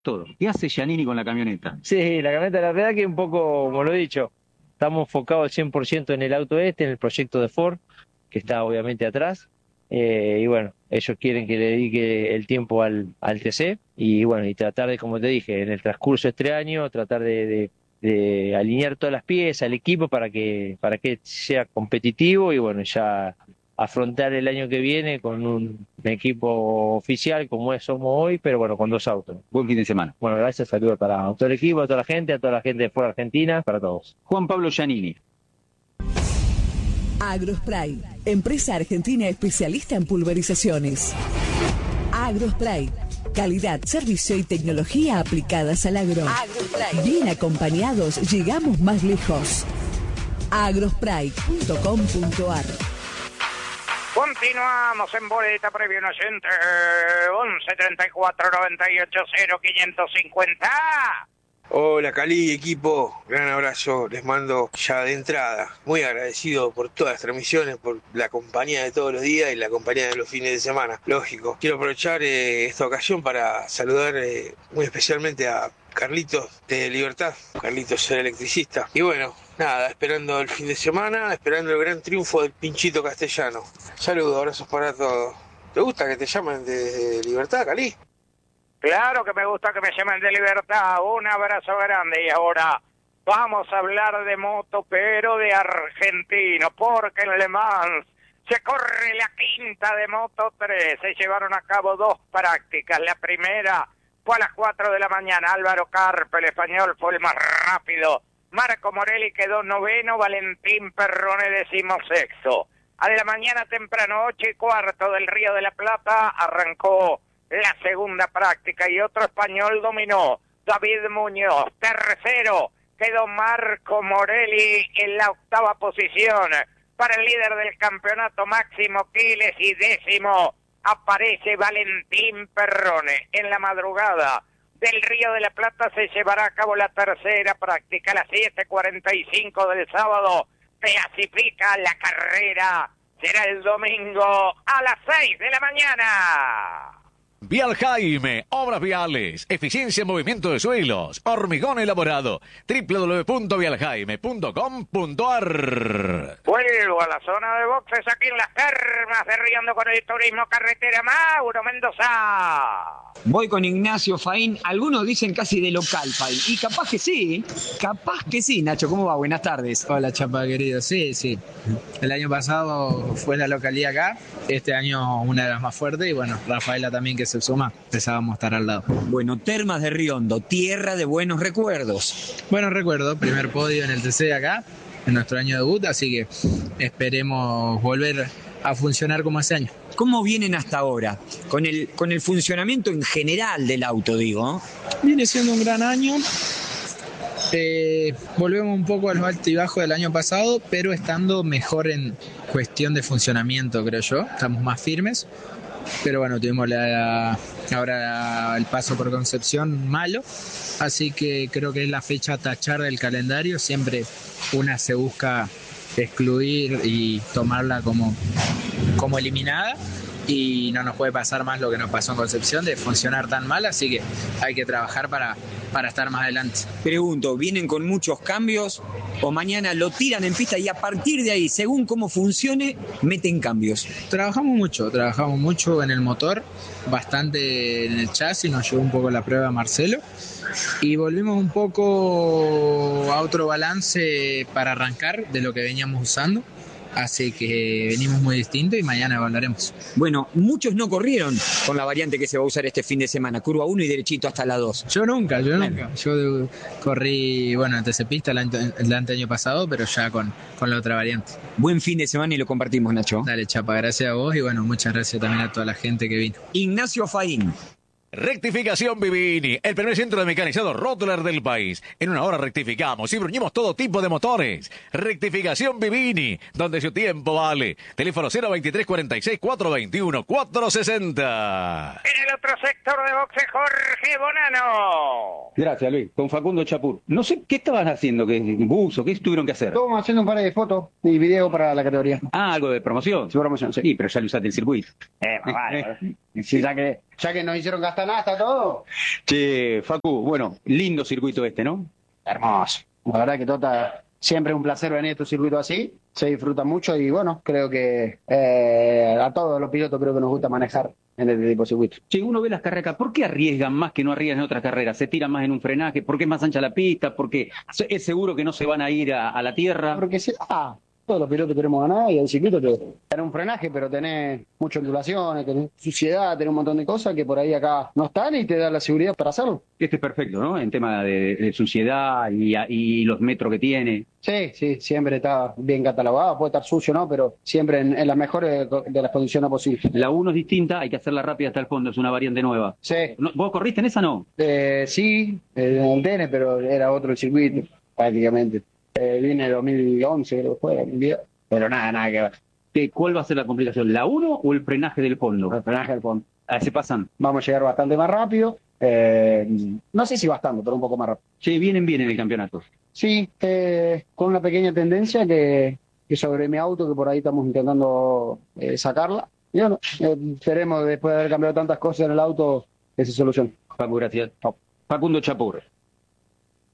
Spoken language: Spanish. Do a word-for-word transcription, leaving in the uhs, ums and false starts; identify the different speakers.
Speaker 1: todo. ¿Qué hace Giannini con la camioneta?
Speaker 2: Sí, la camioneta, la verdad que un poco, como lo he dicho, estamos enfocados al cien por ciento en el auto este, en el proyecto de Ford, que está obviamente atrás. Eh, y bueno, ellos quieren que le dedique el tiempo al, al T C y bueno, y tratar de, como te dije, en el transcurso de este año, tratar de, de- de alinear todas las piezas, el equipo para que, para que sea competitivo y bueno, ya afrontar el año que viene con un equipo oficial como es somos hoy, pero bueno, con dos autos.
Speaker 1: Buen fin de semana.
Speaker 2: Bueno, gracias, saludos para todo el equipo, a toda la gente, a toda la gente de fuera de Argentina, para todos.
Speaker 1: Juan Pablo Giannini.
Speaker 3: Agrospray, empresa argentina especialista en pulverizaciones. Agrospray, calidad, servicio y tecnología aplicadas al agro. Agrospray. Bien acompañados, llegamos más lejos. agrospray punto com punto ar.
Speaker 4: Continuamos en boleta previo un oyente once treinta y cuatro noventa y ocho cero quinientos cincuenta.
Speaker 5: Hola Cali, equipo, gran abrazo, les mando ya de entrada. Muy agradecido por todas las transmisiones, por la compañía de todos los días y la compañía de los fines de semana. Lógico, quiero aprovechar eh, esta ocasión para saludar eh, muy especialmente a Carlitos de Libertad, Carlitos el electricista. Y bueno, nada, esperando el fin de semana, esperando el gran triunfo del Pinchito Castellano. Saludos, abrazos para todos. ¿Te gusta que te llamen de Libertad, Cali?
Speaker 4: Claro que me gusta que me llamen de Libertad. Un abrazo grande. Y ahora vamos a hablar de moto, pero de argentino, porque en Le Mans se corre la quinta de Moto tres. Se llevaron a cabo dos prácticas. La primera fue a las cuatro de la mañana. Álvaro Carpe, el español, fue el más rápido. Marco Morelli quedó noveno, Valentín Perrone decimosexto. A la mañana temprano, ocho y cuarto del Río de la Plata, arrancó la segunda práctica y otro español dominó, David Muñoz. Tercero quedó Marco Morelli en la octava posición. Para el líder del campeonato, Máximo Quiles, y décimo aparece Valentín Perrone. En la madrugada del Río de la Plata se llevará a cabo la tercera práctica. A las siete cuarenta y cinco del sábado clasifica la carrera. Será el domingo a las seis de la mañana.
Speaker 6: Vial Jaime, obras viales, eficiencia en movimiento de suelos, hormigón elaborado, doble u doble u doble u punto vial jaime punto com punto ar.
Speaker 4: Vuelvo a la zona de boxes aquí en las termas de Riendo con el turismo carretera. Mauro Mendoza.
Speaker 1: Voy con Ignacio Faín. Algunos dicen casi de local, Faín. Y capaz que sí, capaz que sí. Nacho, ¿cómo va? Buenas tardes.
Speaker 7: Hola, Chapa, querido. Sí, sí. El año pasado fue la localidad acá. Este año una de las más fuertes. Y bueno, Rafaela también, que se suma. Pensábamos estar al lado.
Speaker 1: Bueno, Termas de Riondo, tierra de buenos recuerdos.
Speaker 7: Buenos recuerdos. Primer podio en el T C acá, en nuestro año debut. Así que esperemos volver a funcionar como ese año.
Speaker 1: ¿Cómo vienen hasta ahora? Con el, con el funcionamiento en general del auto, digo.
Speaker 7: Viene siendo un gran año. Eh, volvemos un poco a los altos y bajos del año pasado, pero estando mejor en cuestión de funcionamiento, creo yo. Estamos más firmes. Pero bueno, tuvimos la, ahora el paso por Concepción malo. Así que creo que es la fecha a tachar del calendario. Siempre una se busca excluir y tomarla como, como eliminada. Y no nos puede pasar más lo que nos pasó en Concepción, de funcionar tan mal, así que hay que trabajar para, para estar más adelante.
Speaker 1: Pregunto, ¿vienen con muchos cambios o mañana lo tiran en pista y a partir de ahí, según cómo funcione, meten cambios?
Speaker 7: Trabajamos mucho, trabajamos mucho en el motor, bastante en el chasis, nos llevó un poco la prueba Marcelo y volvimos un poco a otro balance para arrancar de lo que veníamos usando. Así que venimos muy distintos y mañana evaluaremos.
Speaker 1: Bueno, muchos no corrieron con la variante que se va a usar este fin de semana, curva uno y derechito hasta la dos.
Speaker 7: Yo nunca, yo nunca. Yo corrí, bueno, en T C Pista el, ante, el año pasado, pero ya con, con la otra variante.
Speaker 1: Buen fin de semana y lo compartimos, Nacho.
Speaker 7: Dale, Chapa, gracias a vos y bueno, muchas gracias también a toda la gente que vino.
Speaker 1: Ignacio Faín.
Speaker 6: Rectificación Vivini, el primer centro de mecanizado Rottler del país. En una hora rectificamos y bruñimos todo tipo de motores. Rectificación Vivini, donde su tiempo vale. Teléfono cero veintitrés cuarenta y seis cuatrocientos veintiuno cuatrocientos sesenta.
Speaker 4: En el otro sector de boxe, Jorge Bonano.
Speaker 1: Gracias, Luis. Con Facundo Chapur. No sé, ¿qué estaban haciendo? ¿Qué buzo? ¿Qué tuvieron que hacer?
Speaker 8: Estamos haciendo un par de fotos y video para la categoría.
Speaker 1: Ah, algo de promoción.
Speaker 8: Sí, promoción, sí.
Speaker 1: Sí, pero ya lo usaste el circuito.
Speaker 8: Eh, vale. Sí, ya que Ya que nos hicieron gastar nada, está todo.
Speaker 9: Che, Facu, bueno, lindo circuito este, ¿no?
Speaker 8: Hermoso. La verdad que Tota, siempre es un placer venir a estos circuitos así. Se disfruta mucho y bueno, creo que eh, a todos los pilotos creo que nos gusta manejar en este tipo de circuitos.
Speaker 9: Che, uno ve las carreras, ¿por qué arriesgan más que no arriesgan en otras carreras? ¿Se tiran más en un frenaje? ¿Por qué es más ancha la pista? ¿Porque es seguro que no se van a ir a, a la tierra?
Speaker 8: Porque si, ah, todos los pilotos queremos ganar y el circuito te tenés un frenaje, pero tenés muchas ondulaciones, tenés suciedad, tenés un montón de cosas que por ahí acá no están y te da la seguridad para hacerlo.
Speaker 9: Este es perfecto, ¿no? En tema de, de suciedad y, y los metros que tiene.
Speaker 8: Sí, sí, siempre está bien catalogado, puede estar sucio, ¿no? Pero siempre en, en las mejores de las condiciones posibles.
Speaker 9: La uno es distinta, hay que hacerla rápida hasta el fondo, es una variante nueva.
Speaker 8: Sí.
Speaker 9: ¿No, ¿Vos corriste en esa no?
Speaker 8: Eh, sí, en el T N, pero era otro el circuito, prácticamente. Eh, vine en dos mil once, creo que fue, dos mil diez, pero nada, nada que ver.
Speaker 9: ¿Qué, ¿Cuál va a ser la complicación? ¿La uno o el frenaje del fondo?
Speaker 8: El frenaje del fondo.
Speaker 9: Ah, se pasan.
Speaker 8: Vamos a llegar bastante más rápido. Eh, no sé si bastante, pero un poco más rápido.
Speaker 9: Che, vienen bien en el campeonato.
Speaker 8: Sí, eh, con una pequeña tendencia que, que sobre mi auto, que por ahí estamos intentando eh, sacarla. Y bueno, eh, esperemos después de haber cambiado tantas cosas en el auto que se solucione.
Speaker 9: Facu, gracias. Facundo Chapur.